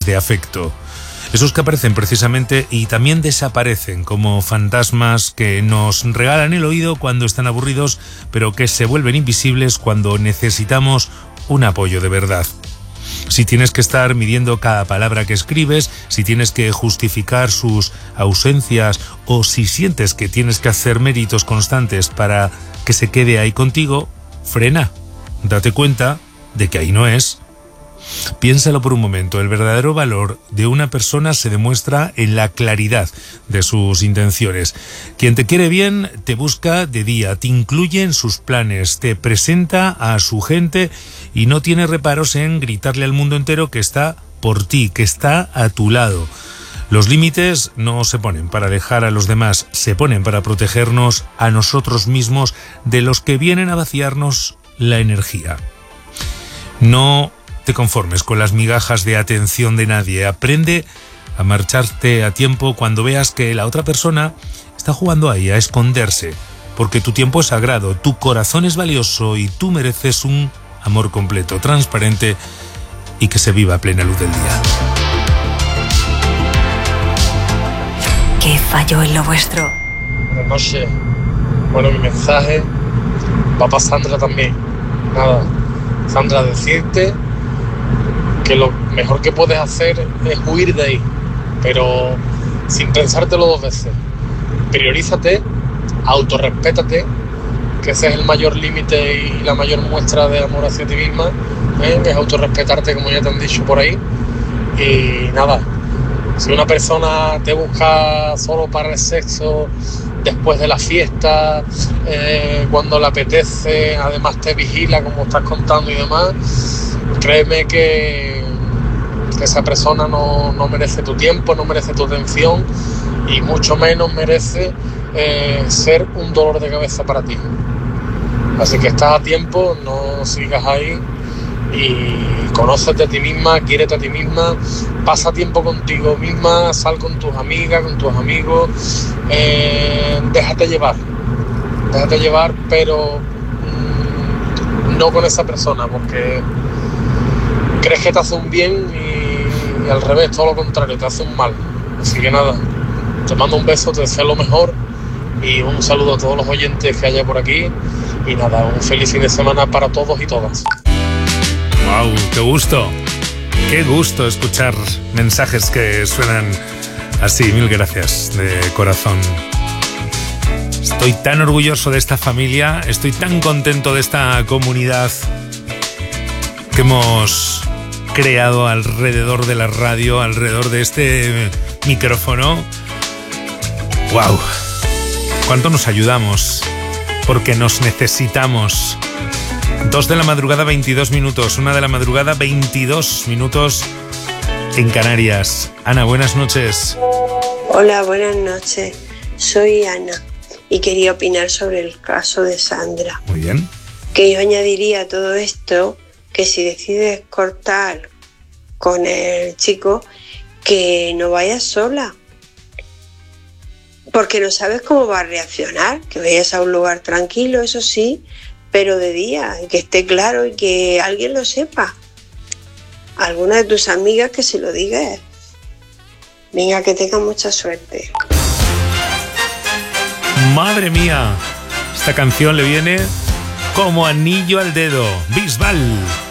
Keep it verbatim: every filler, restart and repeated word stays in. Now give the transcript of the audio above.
de afecto. Esos que aparecen precisamente y también desaparecen como fantasmas que nos regalan el oído cuando están aburridos, pero que se vuelven invisibles cuando necesitamos un apoyo de verdad. Si tienes que estar midiendo cada palabra que escribes, si tienes que justificar sus ausencias o si sientes que tienes que hacer méritos constantes para que se quede ahí contigo, frena, date cuenta de que ahí no es. Piénsalo por un momento, el verdadero valor de una persona se demuestra en la claridad de sus intenciones. Quien te quiere bien te busca de día, te incluye en sus planes, te presenta a su gente y no tiene reparos en gritarle al mundo entero que está por ti, que está a tu lado. Los límites no se ponen para dejar a los demás, se ponen para protegernos a nosotros mismos de los que vienen a vaciarnos la energía. No te conformes con las migajas de atención de nadie. Aprende a marcharte a tiempo cuando veas que la otra persona está jugando ahí a esconderse, porque tu tiempo es sagrado, tu corazón es valioso y tú mereces un amor completo, transparente y que se viva a plena luz del día. ¿Qué falló en lo vuestro? Buenas noches. Bueno, mi mensaje va para Sandra también. Nada, Sandra, decirte que lo mejor que puedes hacer es huir de ahí, pero sin pensártelo dos veces. Priorízate, autorrespétate, que ese es el mayor límite y la mayor muestra de amor hacia ti misma, ¿eh? Es autorrespetarte, como ya te han dicho por ahí. Y nada, si una persona te busca solo para el sexo, después de la fiesta, eh, cuando le apetece, además te vigila como estás contando y demás, créeme que, que esa persona no, no merece tu tiempo, no merece tu atención y mucho menos merece eh, ser un dolor de cabeza para ti. Así que estás a tiempo, no sigas ahí y conócete a ti misma, quiérete a ti misma, pasa tiempo contigo misma, sal con tus amigas, con tus amigos, eh, déjate llevar, déjate llevar, pero mmm, no con esa persona, porque crees que te hace un bien y, y al revés, todo lo contrario, te hace un mal. Así que nada, te mando un beso, te deseo lo mejor y un saludo a todos los oyentes que haya por aquí y nada, un feliz fin de semana para todos y todas. ¡Wow! ¡Qué gusto! ¡Qué gusto escuchar mensajes que suenan así! Mil gracias de corazón. Estoy tan orgulloso de esta familia, estoy tan contento de esta comunidad que hemos creado alrededor de la radio, alrededor de este micrófono. ¡Wow! ¿Cuánto nos ayudamos? Porque nos necesitamos. Dos de la madrugada, veintidós minutos. Una de la madrugada, veintidós minutos en Canarias. Ana, buenas noches. Hola, buenas noches. Soy Ana y quería opinar sobre el caso de Sandra. Muy bien. Que yo añadiría a todo esto que si decides cortar con el chico, que no vayas sola. Porque no sabes cómo va a reaccionar. Que vayas a un lugar tranquilo, eso sí, pero de día, y que esté claro y que alguien lo sepa. Alguna de tus amigas que se lo digas. Venga, que tengan mucha suerte. Madre mía, esta canción le viene como anillo al dedo. Bisbal.